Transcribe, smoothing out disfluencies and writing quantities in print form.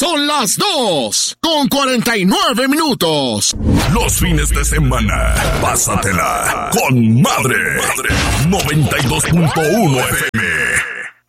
Son las 2:49. Los fines de semana, pásatela con madre. 92.1 FM.